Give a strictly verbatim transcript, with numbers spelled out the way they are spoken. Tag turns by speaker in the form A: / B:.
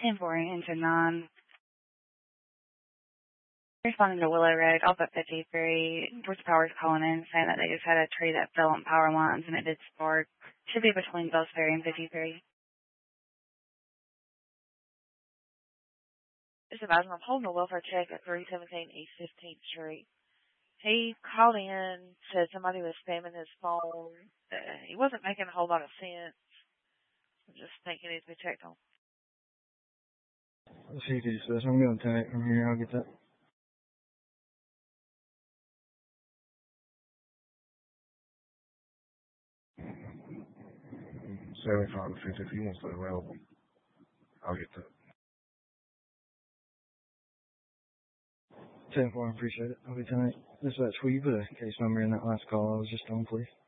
A: ten four into nine. Responding to Willow Road, off at fifty-three. Georgia Power's calling in saying that they just had a tree that fell on power lines and it did spark. Should be between Bells Ferry and fifty-three.
B: Just advising, I'm holding a welfare check at three seventeen East fifteenth Street. He called in, said somebody was spamming his phone. Uh, he wasn't making a whole lot of sense. I'm just thinking it needs to be checked on.
C: Let's see if he says I'm going to take it from here. I'll get that.
D: seventy-five to fifty, if he wants that available, I'll get that.
C: ten four, I appreciate it. I'll be tonight. This is that Tweed, but a case number in that last call I was just on, please.